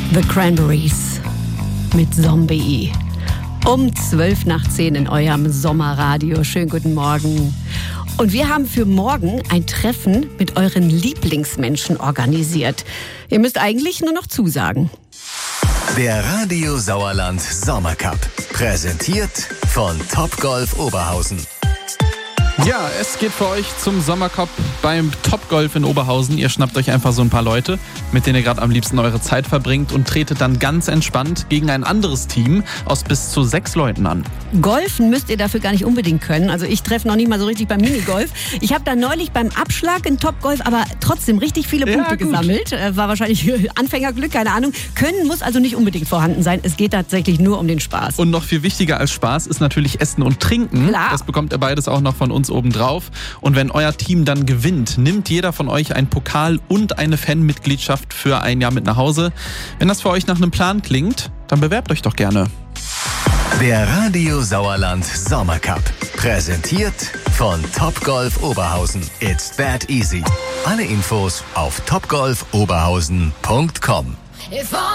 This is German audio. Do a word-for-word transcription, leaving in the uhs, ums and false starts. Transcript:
The Cranberries mit Zombie. Um zwölf nach zehn in eurem Sommerradio. Schönen guten Morgen. Und wir haben für morgen ein Treffen mit euren Lieblingsmenschen organisiert. Ihr müsst eigentlich nur noch zusagen. Der Radio Sauerland Sommercup. Präsentiert von Topgolf Oberhausen. Ja, es geht für euch zum Sommercup beim Topgolf in Oberhausen. Ihr schnappt euch einfach so ein paar Leute, mit denen ihr gerade am liebsten eure Zeit verbringt und tretet dann ganz entspannt gegen ein anderes Team aus bis zu sechs Leuten an. Golfen müsst ihr dafür gar nicht unbedingt können. Also ich treffe noch nicht mal so richtig beim Minigolf. Ich habe da neulich beim Abschlag in Topgolf aber trotzdem richtig viele Punkte ja, gesammelt. War wahrscheinlich Anfängerglück, keine Ahnung. Können muss also nicht unbedingt vorhanden sein. Es geht tatsächlich nur um den Spaß. Und noch viel wichtiger als Spaß ist natürlich Essen und Trinken. Klar. Das bekommt ihr beides auch noch von uns obendrauf. Und wenn euer Team dann gewinnt, nimmt jeder von euch einen Pokal und eine Fanmitgliedschaft für ein Jahr mit nach Hause. Wenn das für euch nach einem Plan klingt, dann bewerbt euch doch gerne. Der Radio Sauerland Sommercup. Präsentiert von Topgolf Oberhausen. It's that easy. Alle Infos auf topgolf oberhausen punkt com.